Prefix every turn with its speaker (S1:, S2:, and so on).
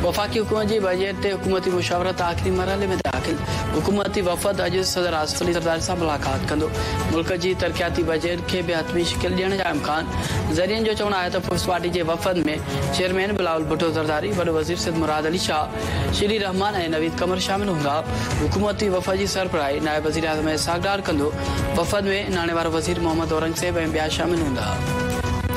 S1: वफ़ाक़ी हुकूमत जी बजट ते हुकूमती मुशावरत आख़िरी मरहले में दाख़िल। हुकूमती वफ़द अॼु सदर आसिफ अली ज़रदारी सां मुलाक़ात कंदो। मुल्क जी तरक़ियाती बजट खे बि हतमी शिकिल ॾियण जा इम्कान। ज़रियनि जो चवणु आहे त पीपल्स पार्टी जे वफ़द में चेयरमैन बिलावल भुट्टो ज़रदारी, वॾो वज़ीर सैयद मुराद अली शाह, श्री रहमान ऐं नवीद कमर शामिल हूंदा। हुकूमती वफ़द जी सरबराही नायब वज़ीर आज़म इसहाक़ डार कंदो। वफ़द में नाणे वारो वज़ीर मोहम्मद औरंगज़ेब ऐं ॿिया शामिल हूंदा।